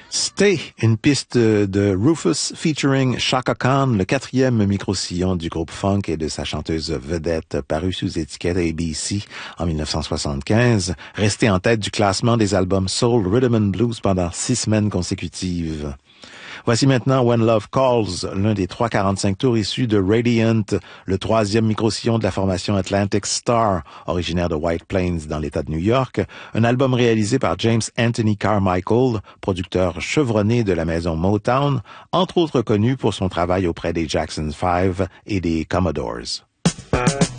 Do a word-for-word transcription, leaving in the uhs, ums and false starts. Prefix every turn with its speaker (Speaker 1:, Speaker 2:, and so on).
Speaker 1: Stay, une piste de Rufus featuring Chaka Khan, le quatrième micro-sillon du groupe funk et de sa chanteuse vedette, paru sous étiquette A B C en dix-neuf cent soixante-quinze, resté en tête du classement des albums Soul, Rhythm and Blues pendant six semaines consécutives. Voici maintenant When Love Calls, l'un des trois quarante-cinq tours issus de Radiant, le troisième micro-sillon de la formation Atlantic Star, originaire de White Plains dans l'État de New York, un album réalisé par James Anthony Carmichael, producteur chevronné de la maison Motown, entre autres connu pour son travail auprès des Jackson Five et des Commodores.